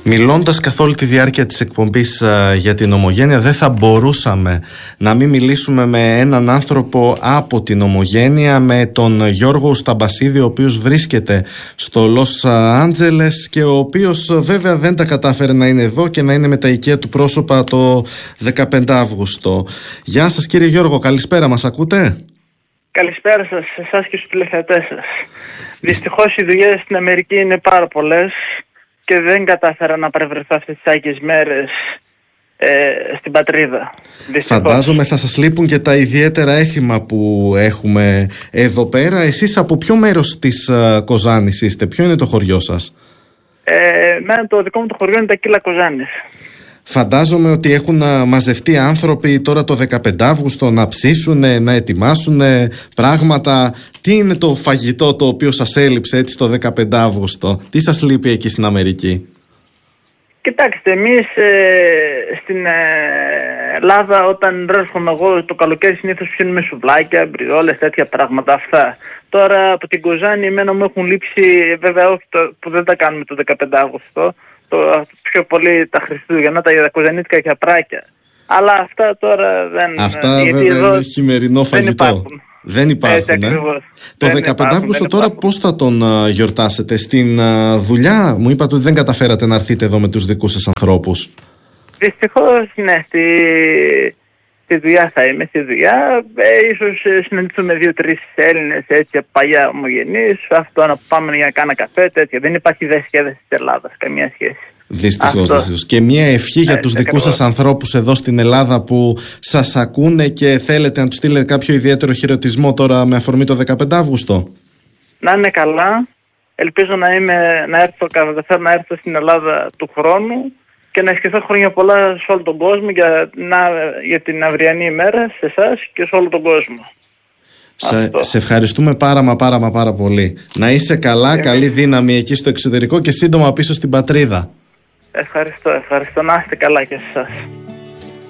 Μιλώντας καθ' όλη τη διάρκεια της εκπομπής για την Ομογένεια, δεν θα μπορούσαμε να μην μιλήσουμε με έναν άνθρωπο από την Ομογένεια, με τον Γιώργο Σταμπασίδη, ο οποίος βρίσκεται στο Λος Άντζελες και ο οποίος βέβαια δεν τα κατάφερε να είναι εδώ και να είναι με τα οικεία του πρόσωπα το 15 Αύγουστο. Γεια σας κύριε Γιώργο, καλησπέρα, μας ακούτε? Καλησπέρα σας, σε εσάς και στους τηλεθεατές σας. Δυστυχώς οι δουλειές στην Αμερική είναι πάρα πολλές και δεν κατάφερα να παρευρεθώ αυτές τις άγιες μέρες στην πατρίδα. Δυστυχώς. Φαντάζομαι θα σας λείπουν και τα ιδιαίτερα έθιμα που έχουμε εδώ πέρα. Εσείς από ποιο μέρος της Κοζάνης είστε, ποιο είναι το χωριό σας? Το δικό μου το χωριό είναι τα Κύλα Κοζάνης. Φαντάζομαι ότι έχουν μαζευτεί άνθρωποι τώρα το 15 Αύγουστο να ψήσουν, να ετοιμάσουν πράγματα. Τι είναι το φαγητό το οποίο σας έλειψε έτσι το 15 Αύγουστο? Τι σας λείπει εκεί στην Αμερική? Κοιτάξτε, εμείς στην Ελλάδα όταν έρχομαι εγώ το καλοκαίρι συνήθως ψήνουμε σουβλάκια, μπριζόλες, τέτοια πράγματα αυτά. Τώρα από την Κοζάνη εμένα μου έχουν λείψει, βέβαια όχι που δεν τα κάνουμε το 15 Αύγουστο, πιο πολύ τα Χριστούγεννα, τα κοζανίτικα και απράκια. Αλλά αυτά τώρα δεν... Αυτά βέβαια είναι χειμερινό φαγητό. Δεν υπάρχουν. Το 15 Αύγουστο τώρα πώς θα τον γιορτάσετε? Στην δουλειά? Μου είπατε ότι δεν καταφέρατε να έρθετε εδώ με τους δικούς σας ανθρώπους. Δυστυχώς ναι, στη δουλειά θα είμαι, στη δουλειά. Ίσως συναντηθούμε 2-3 Έλληνες έτσι παλιά ομογενείς. Αυτό να πάμε για να κάνω καφέ, τέτοια. Δεν υπάρχει διασκέδαση της Ελλάδας, καμία σχέση. Δυστυχώς. Και μια ευχή για τους δικούς σας ανθρώπους εδώ στην Ελλάδα που σας ακούνε και θέλετε να τους στείλετε κάποιο ιδιαίτερο χαιρετισμό τώρα με αφορμή το 15 Αύγουστο. Να είναι καλά. Ελπίζω να έρθω στην Ελλάδα του χρόνου και να ευχηθώ χρόνια πολλά σε όλο τον κόσμο για την αυριανή ημέρα, σε εσάς και σε όλο τον κόσμο. Σε ευχαριστούμε πάρα πολύ. Να είσαι καλά, καλή δύναμη εκεί στο εξωτερικό και σύντομα πίσω στην πατρίδα. Ευχαριστώ. Να είστε καλά και σε εσάς.